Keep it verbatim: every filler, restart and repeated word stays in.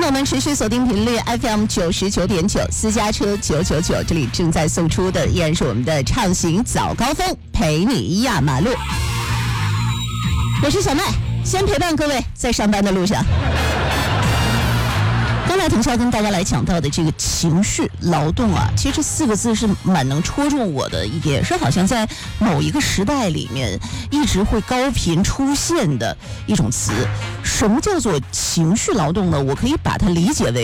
友们持续锁定频率 F M 九十九点九，私家车九九九，这里正在送出的依然是我们的畅行早高峰，陪你压马路。我是小麦，先陪伴各位在上班的路上。刚才腾霄跟大家来讲到的这个情绪劳动啊，其实这四个字是蛮能戳中我的，也是好像在某一个时代里面一直会高频出现的一种词。什么叫做情绪劳动呢？我可以把它理解为